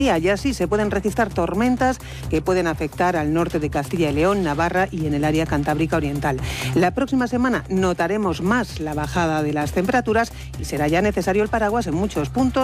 y así se pueden registrar tormentas que pueden afectar al norte de Castilla y León, Navarra y en el área cantábrica oriental. La próxima semana notaremos más la bajada de las temperaturas y será ya necesario el paraguas en muchos puntos.